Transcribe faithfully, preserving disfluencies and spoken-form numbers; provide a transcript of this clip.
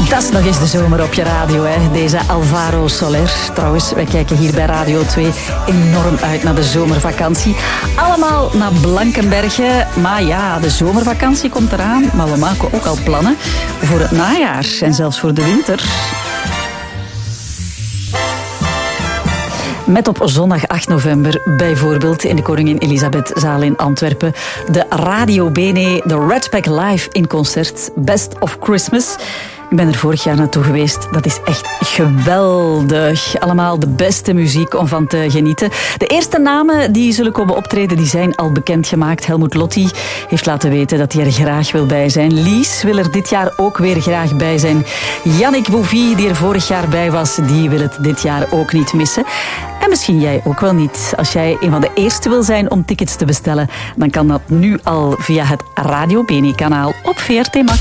Dat is nog eens de zomer op je radio, hè. Deze Alvaro Soler. Trouwens, wij kijken hier bij Radio twee enorm uit naar de zomervakantie. Allemaal naar Blankenberge. Maar ja, de zomervakantie komt eraan. Maar we maken ook al plannen voor het najaar en zelfs voor de winter. Met op zondag acht november bijvoorbeeld in de Koningin Elisabethzaal in Antwerpen de Radio Bene, de Redpack Live in concert, Best of Christmas. Ik ben er vorig jaar naartoe geweest. Dat is echt geweldig. Allemaal de beste muziek om van te genieten. De eerste namen die zullen komen optreden, die zijn al bekendgemaakt. Helmut Lotti heeft laten weten dat hij er graag wil bij zijn. Lies wil er dit jaar ook weer graag bij zijn. Yannick Bouvy, die er vorig jaar bij was, die wil het dit jaar ook niet missen. En misschien jij ook wel niet. Als jij een van de eerste wil zijn om tickets te bestellen, dan kan dat nu al via het Radio Bene kanaal op V R T Max.